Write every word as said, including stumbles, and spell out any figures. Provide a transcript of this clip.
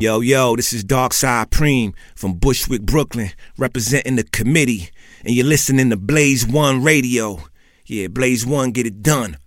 Yo, yo, this is Darkside Preem from Bushwick, Brooklyn, representing the committee, and you're listening to Blaze One Radio. Yeah, Blaze One, get it done.